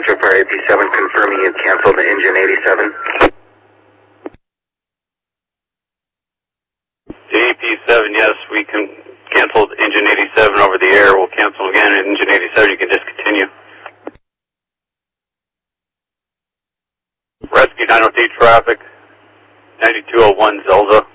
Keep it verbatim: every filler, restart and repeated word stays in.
Metro Fire A P seven confirming you canceled the engine eighty-seven. A P seven, yes, we can cancel engine eighty-seven over the air. We'll cancel again at engine eighty-seven. You can discontinue. Rescue nine oh three traffic, ninety-two oh one Zelda.